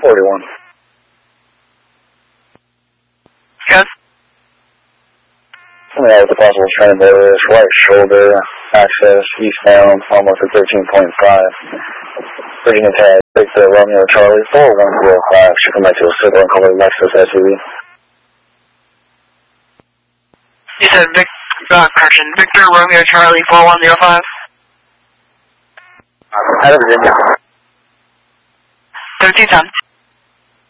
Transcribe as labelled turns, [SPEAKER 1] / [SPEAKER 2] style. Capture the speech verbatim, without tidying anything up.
[SPEAKER 1] forty-one.
[SPEAKER 2] Yes.
[SPEAKER 1] Something out with the possible trend there is right shoulder, access, eastbound, almost at thirteen point five. Bridging a tag, Victor Romeo Charlie, four one zero five, should come back to a silver and color Lexus S U V.
[SPEAKER 2] You said Vic, uh, correction, Victor Romeo Charlie four one zero five?
[SPEAKER 1] Out of Virginia.
[SPEAKER 2] thirteen ten.